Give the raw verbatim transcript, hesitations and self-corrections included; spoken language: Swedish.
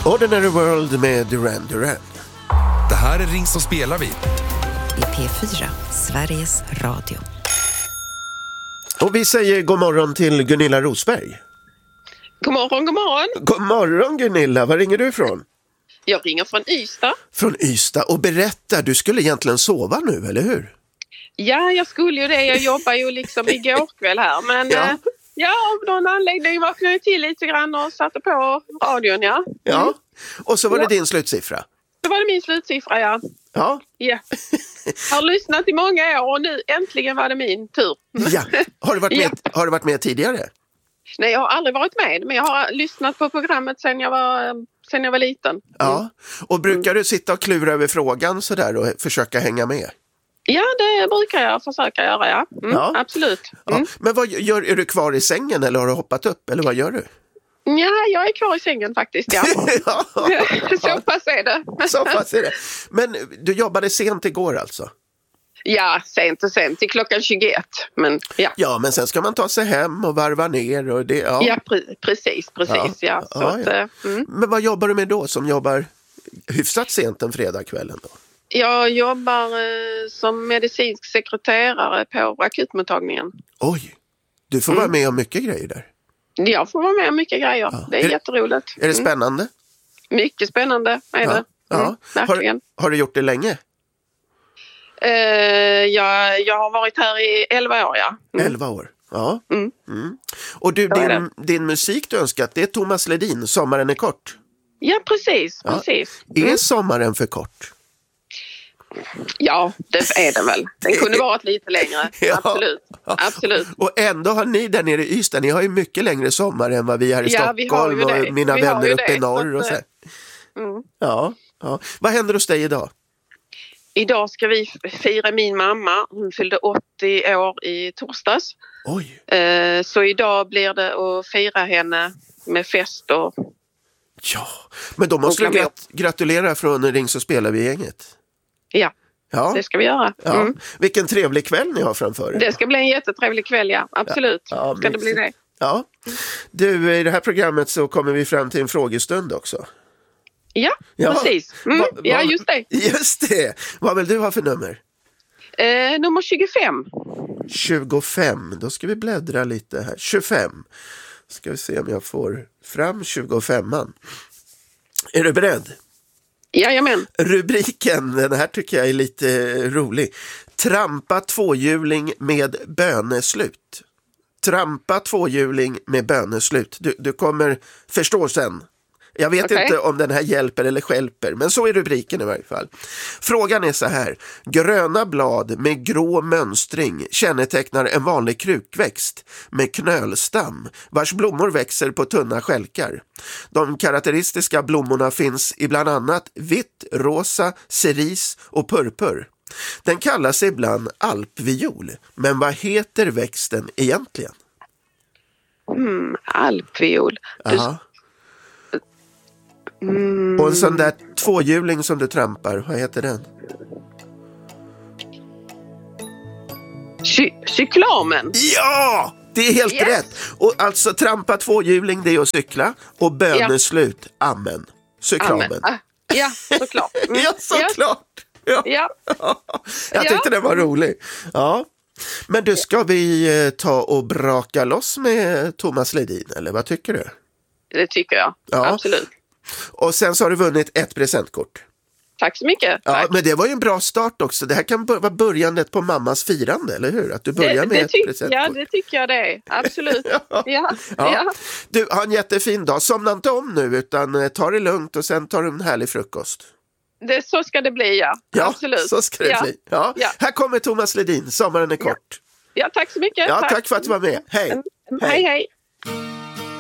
Ordinary World med Duran Duran. Det här är Ring som spelar vi. I P fyra, Sveriges Radio. Och vi säger god morgon till Gunilla Rosberg. God morgon, god morgon. God morgon Gunilla, var ringer du ifrån? Jag ringer från Ystad. Från Ystad, och berätta, du skulle egentligen sova nu, eller hur? Ja, jag skulle ju det. Jag jobbar ju liksom igår kväll här. Men ja, eh, ja av någon anledning vaknade jag till lite grann och satte på radion, ja. Mm. Ja, och så var det ja. din slutsiffra. Det var det min slutsiffra, ja. Ja. Ja. Jag har lyssnat i många år och nu äntligen var det min tur. Ja. Har du varit med, ja. har du varit med tidigare? Nej, jag har aldrig varit med, men jag har lyssnat på programmet sedan jag var, sedan jag var liten. Mm. Ja, och brukar du sitta och klura över frågan så där och försöka hänga med? Ja, det brukar jag försöka göra, ja. Mm, ja. Absolut. Mm. Ja. Men vad gör, är du kvar i sängen eller har du hoppat upp, eller vad gör du? Ja, jag är kvar i sängen faktiskt, ja. ja. Så pass är det. Så pass är det. Men du jobbade sent igår alltså? Ja, sent och sent till klockan tjugoett. Men, ja. ja, men sen ska man ta sig hem och varva ner. Och det, ja. ja, pre- precis, precis. Ja. Ja, så ja, att, ja. Mm. Men vad jobbar du med då som jobbar hyfsat sent en fredagskvällen då? Jag jobbar eh, som medicinsk sekreterare på akutmottagningen. Oj, du får mm. vara med om mycket grejer där. Jag får vara med om mycket grejer. Ja. Det är, är jätteroligt. Är det spännande? Mm. Mycket spännande är ja. det. Mm, ja. Verkligen. Har, har du gjort det länge? Uh, jag, jag har varit här i elva år, ja. Mm. elva år, ja. Mm. Mm. Och du, din, din musik du önskat, det är Thomas Ledin, Sommaren är kort. Ja, precis. Ja. precis. Mm. Är mm. sommaren för kort? Ja, det är det väl. Den kunde varit lite längre. ja. Absolut. Absolut. Och ändå har ni där nere i Ystad, ni har ju mycket längre sommar än vad vi här i ja, Stockholm och mina vi vänner uppe i norr. Och så. Mm. Ja, ja. Vad händer hos dig idag? Idag ska vi fira min mamma. Hon fyllde åttio år i torsdags. Oj. Eh, så idag blir det att fira henne med fest och... Ja, men då måste du grat- gratulera från Ring så spelar vi gänget. Ja, ja, det ska vi göra. Ja. Mm. Vilken trevlig kväll ni har framför er. Det ska bli en jättetrevlig kväll, ja. Absolut. Ja, ja, ska det bli det. Ja. Du, i det här programmet så kommer vi fram till en frågestund också. Ja, ja. precis. Mm. Va, va, ja, just det. Just det. Vad vill du ha för nummer? Eh, nummer tjugofem. tjugofem. Då ska vi bläddra lite här. tjugofem. Ska vi se om jag får fram tjugofemman. Är du beredd? Jajamän. Rubriken, den här tycker jag är lite rolig. Trampa tvåhjuling med böneslut. Trampa tvåhjuling med böneslut. Du, du kommer förstå sen. Jag vet okay. inte om den här hjälper eller stjälper, men så är rubriken i varje fall. Frågan är så här. Gröna blad med grå mönstring kännetecknar en vanlig krukväxt med knölstam, vars blommor växer på tunna skälkar. De karaktäristiska blommorna finns i bland annat vitt, rosa, ceris och purpur. Den kallas ibland alpviol, men vad heter växten egentligen? Mm, alpviol. Du... Mm. Och en sån där tvåhjuling som du trampar, vad heter den? Cy- cyklamen. Ja, det är helt yes. rätt. Och alltså trampa tvåhjuling, det är att cykla. Och böneslut, ja. amen. Cyklamen. Amen. Ja, såklart. Mm. ja, såklart. Ja. Ja. Jag tyckte ja. den var rolig. Ja. Men du, ska vi ta och braka loss med Thomas Ledin, eller vad tycker du? Det tycker jag, ja. Absolut. Och sen så har du vunnit ett presentkort. Tack så mycket. Ja, Tack. men det var ju en bra start också. Det här kan vara börjandet på mammas firande, eller hur? Att du börjar det, med det ett ty- presentkort. Ja, det tycker jag det är. Absolut. ja. Ja. Ja. Ja. Du, har en jättefin dag. Somna inte om nu, utan ta det lugnt och sen tar du en härlig frukost. Det, så ska det bli, ja. Ja, absolut. så ska det ja. bli. Ja. Ja. Här kommer Thomas Ledin. Sommaren är kort. Ja, ja tack så mycket. Ja, tack. tack för att du var med. Hej. Hej, hej.